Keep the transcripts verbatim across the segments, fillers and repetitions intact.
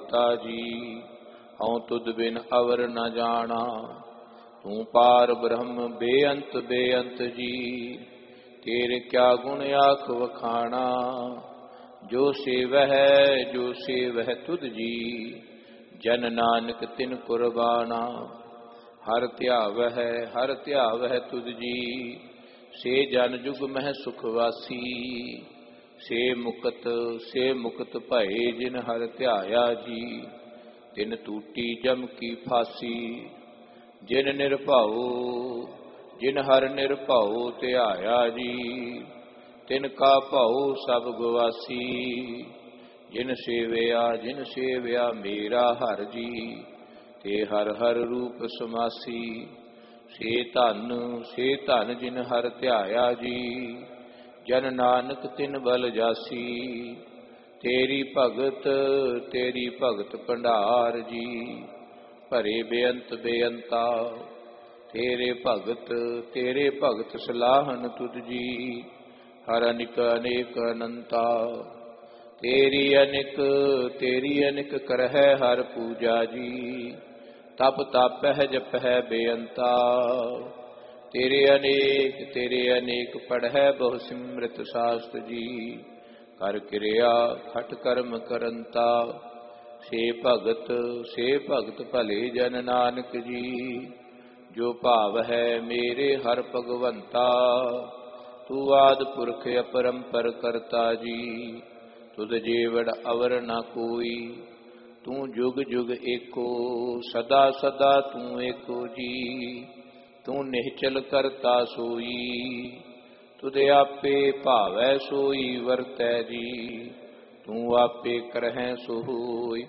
करता जी। हूँ तुद बिन अवर न जाना, तू पार ब्रह्म बेअंत बेअंत जी। तेरे क्या गुण आख वखाना, जो सेवह जो सेवह तुद जी। जन नानक तिन कुर्बाना, हर त्यावह हर त्यावह तुद जी। से जन जुग मह सुखवासी, से मुकत से मुकत भये जिन हर ध्याया जी। तिन टूटी जम की फांसी, जिन निर्भाओ जिन हर निर्भाओ ध्याया जी। तिन का भाओ सब गवासी, जिन सेवया जिन सेवया मेरा हर जी। ते हर हर रूप समासी, से धन से धन जिन हर ध्याया जी। जन नानक तिन बल जासी, तेरी भगत तेरी भगत भंडार जी। भरे बेअंत बेअंता, तेरे भगत तेरे भगत सलाहन तुद जी। हर अनिक अनेक अनंता, तेरी अनिक तेरी अनिक करह हर पूजा जी। तप तप है जप है बेअंता, तेरे अनेक तेरे अनेक पढ़ बहु सिमृत शास्त्र जी। कर क्रिया खट कर्म करंता, से भगत से भगत भले जन नानक जी। जो भाव है मेरे हर भगवंता, तू आद पुरख अपरंपर करता जी। तुद जेवड़ अवर न कोई, तू जुग जुग एको सदा सदा तू एको जी। तू निश्चल करता सोई, तुद आपे भावै सोई वरतै जी। तू आपे करहै सो होय,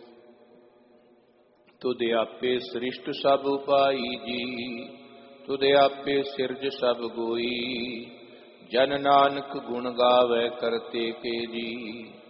तुद आपे सृष्ट सब उपाई जी। तुद आपे सिरज सब गोई, जन नानक गुण गावै करते के जी।